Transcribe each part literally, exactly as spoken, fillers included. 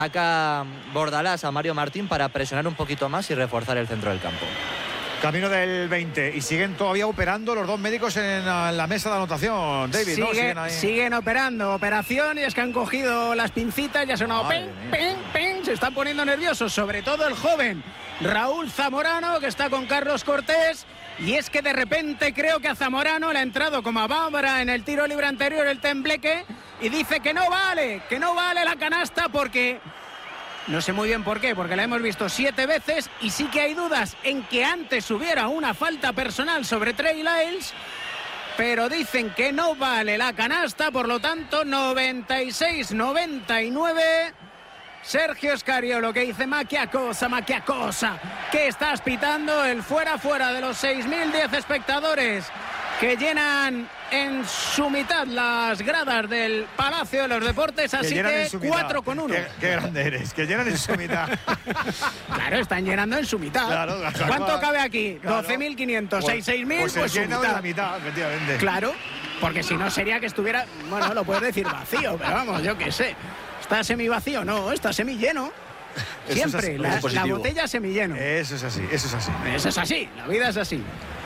Saca Bordalás a Mario Martín para presionar un poquito más y reforzar el centro del campo. Camino del veinte y siguen todavía operando los dos médicos en la mesa de anotación, David. Sigue, ¿no? Siguen, ahí. siguen operando, operación, y es que han cogido las pincitas, ya ha sonado pen, pen, pen, se están poniendo nerviosos, sobre todo el joven Raúl Zamorano, que está con Carlos Cortés, y es que de repente creo que a Zamorano le ha entrado como a Bárbara en el tiro libre anterior el tembleque, y dice que no vale, que no vale la canasta porque... No sé muy bien por qué, porque la hemos visto siete veces y sí que hay dudas en que antes hubiera una falta personal sobre Trey Lyles, pero dicen que no vale la canasta, por lo tanto noventa y seis noventa y nueve. Sergio Scariolo, que dice maquia cosa, maquia cosa, que estás pitando el fuera fuera de los seis mil diez espectadores que llenan en su mitad las gradas del Palacio de los Deportes, así que, que cuatro con uno. Qué, qué grande eres, que llenan en su mitad. Claro, están llenando en su mitad. Claro, claro, ¿cuánto claro, cabe aquí? Claro. doce mil quinientos, pues, seis mil, pues, pues su mitad. De la mitad, efectivamente. Claro, porque si no sería que estuviera, bueno, lo puedes decir vacío, pero vamos, yo qué sé. ¿Está semivacío? No, está semilleno. Siempre, es así, la, la botella semilleno. Eso es así, eso es así. Eso es así, la vida es así.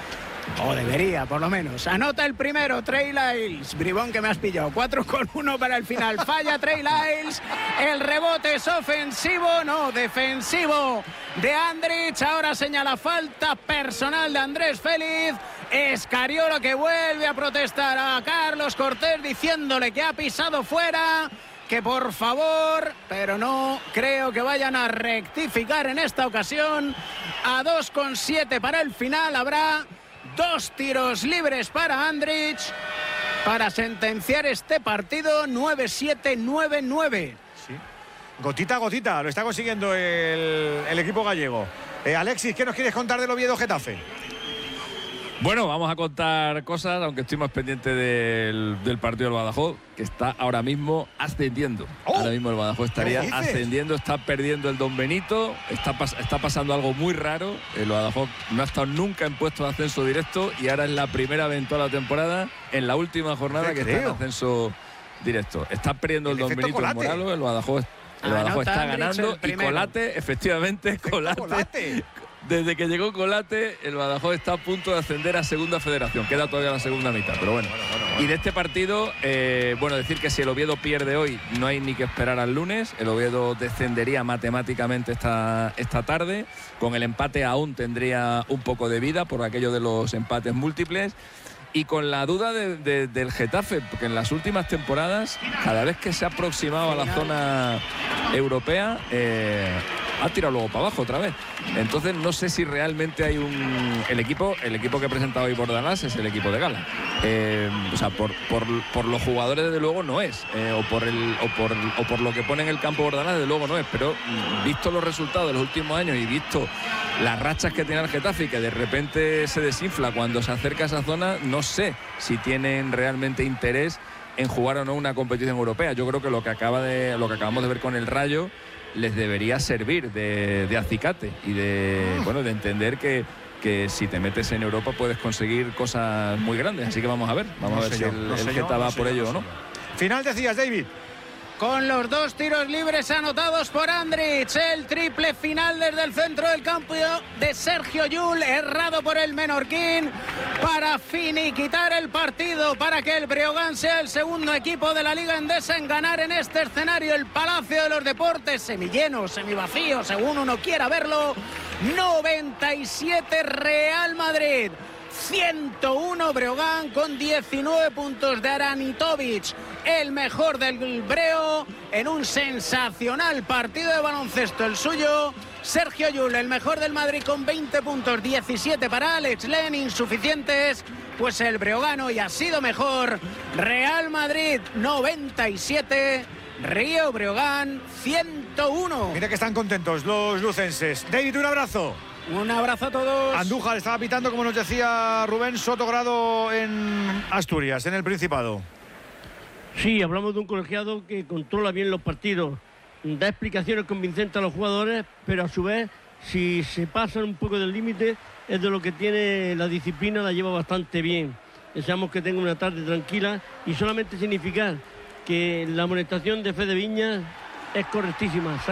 O debería, por lo menos. Anota el primero, Trey Lyles. Bribón, que me has pillado. cuatro con uno para el final. Falla Trey Lyles. El rebote es ofensivo, no, defensivo de Andrich. Ahora señala falta personal de Andrés Félix. Scariolo, que vuelve a protestar a Carlos Cortés diciéndole que ha pisado fuera, que por favor, pero no creo que vayan a rectificar en esta ocasión. A dos con siete para el final habrá dos tiros libres para Andrich para sentenciar este partido. Nueve siete, nueve nueve. Sí. Gotita a gotita lo está consiguiendo el, el equipo gallego. eh, Alexis, ¿qué nos quieres contar del Oviedo Getafe? Bueno, vamos a contar cosas, aunque estoy más pendiente del, del partido del Badajoz, que está ahora mismo ascendiendo. Oh, ahora mismo el Badajoz estaría ascendiendo, está perdiendo el Don Benito, está, pas, está pasando algo muy raro. El Badajoz no ha estado nunca en puesto de ascenso directo y ahora es la primera vez en toda la temporada, en la última jornada, que creo. está en ascenso directo. Está perdiendo el, el Don Benito en Moralo, el Badajoz, el Badajoz está ganando y Colate, efectivamente, Colate. Colate. Desde que llegó Colate, el Badajoz está a punto de ascender a Segunda Federación. Queda todavía la segunda mitad, pero bueno. bueno, bueno, bueno. Y de este partido, eh, bueno, decir que si el Oviedo pierde hoy, no hay ni que esperar al lunes. El Oviedo descendería matemáticamente esta, esta tarde. Con el empate aún tendría un poco de vida por aquello de los empates múltiples. Y con la duda de, de, del Getafe, porque en las últimas temporadas, cada vez que se ha aproximado a la zona europea, eh, ha tirado luego para abajo otra vez. Entonces no sé si realmente hay un... El equipo el equipo que ha presentado hoy Bordalás es el equipo de gala. Eh, o sea, por, por, por los jugadores desde luego no es. Eh, o, por el, o, por, o por lo que pone en el campo Bordalás desde luego no es. Pero visto los resultados de los últimos años y visto las rachas que tiene el Getafe y que de repente se desinfla cuando se acerca a esa zona, no sé si tienen realmente interés en jugar o no una competición europea. Yo creo que lo que acaba de lo que acabamos de ver con el Rayo les debería servir de, de acicate y de bueno de entender que, que si te metes en Europa puedes conseguir cosas muy grandes. Así que vamos a ver, vamos no a ver si yo, el, no el Geta va no por ello no o no. Final decías, David. Con los dos tiros libres anotados por Andrich, el triple final desde el centro del campo de Sergio Llull, errado por el menorquín, para finiquitar el partido, para que el Breogán sea el segundo equipo de la Liga Endesa en ganar en este escenario el Palacio de los Deportes, semilleno, semivacío, según uno quiera verlo. Noventa y siete Real Madrid, ciento uno Breogán, con diecinueve puntos de Aranitovic, el mejor del Breo, en un sensacional partido de baloncesto el suyo. Sergio Llull, el mejor del Madrid, con veinte puntos, diecisiete para Alex Len, insuficientes, pues el breogano y ha sido mejor. Real Madrid noventa y siete, Río Breogán ciento uno. Mira que están contentos los lucenses. David, un abrazo. Un abrazo a todos. Andújar estaba pitando, como nos decía Rubén Sotogrado, en Asturias, en el Principado. Sí, hablamos de un colegiado que controla bien los partidos, da explicaciones convincentes a los jugadores, pero a su vez, si se pasan un poco del límite, es de lo que tiene la disciplina, la lleva bastante bien. Deseamos que tenga una tarde tranquila y solamente significar que la amonestación de Fede Viñas es correctísima.